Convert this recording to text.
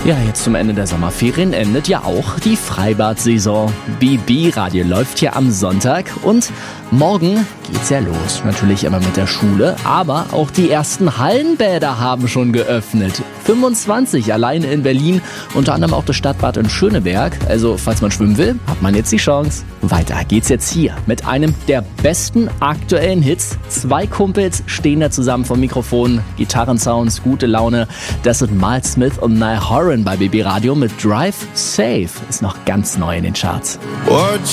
Ja, jetzt zum Ende der Sommerferien endet ja auch die Freibad-Saison. BB Radio läuft hier am Sonntag und morgen geht's ja los. Natürlich immer mit der Schule, aber auch die ersten Hallenbäder haben schon geöffnet. 25 alleine in Berlin, unter anderem auch das Stadtbad in Schöneberg. Also falls man schwimmen will, hat man jetzt die Chance. Weiter geht's jetzt hier mit einem der besten aktuellen Hits. 2 Kumpels stehen da zusammen vom Mikrofon, Gitarrensounds, gute Laune. Das sind Miles Smith und Niall Horan bei BB Radio mit Drive Safe. Ist noch ganz neu in den Charts. What